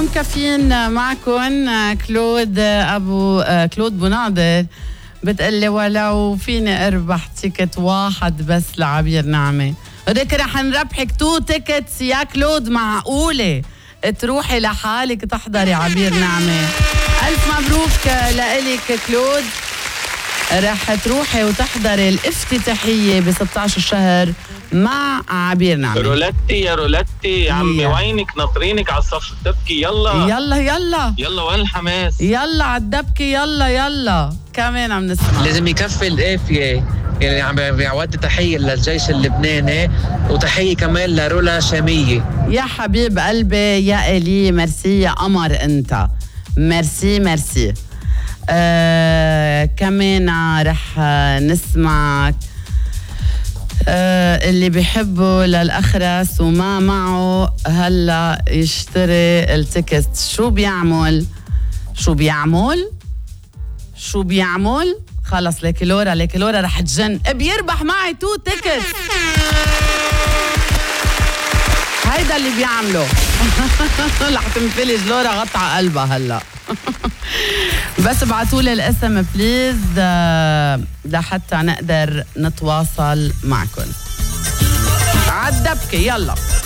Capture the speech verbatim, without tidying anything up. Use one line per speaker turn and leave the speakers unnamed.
ام كافيين معكم. كلود ابو كلود بناضر بتقلي ولو فيني اربح تيكت واحد بس لعبير نعمة، هديك رح نربحك تو تيكتس يا كلود. معقولة تروحي لحالك تحضري عبير نعمة؟ ألف مبروك لإلك كلود. رح تروحي وتحضري الافتتاحية ب ستة عشر الشهر مع عبير نعمة.
رولتي يا رولتي يا عمي، وينك ناطرينك على الصف الدبكي. يلا
يلا يلا
يلا، وين الحماس؟
يلا على الدبكي، يلا يلا. كمان عم نسمع
لازم يكفي القافية، يعني عم بيعود تحية للجيش اللبناني وتحية كمان لرولا شامية.
يا حبيب قلبي يا إلي، ميرسي يا قمر انت، ميرسي ميرسي. آه كمان رح نسمعك آه اللي بيحبه للأخرس وما معه هلا يشتري التيكت. شو بيعمل شو بيعمل شو بيعمل خلص ليكي لورا ليكي لورا رح تجن، بيربح معي تو تيكت. هيدا اللي بيعمله. رح تنفلج لورا غطع قلبها هلا. بس ابعتولي الاسم بليز لحتى نقدر نتواصل معكم. عالدبكة يلا.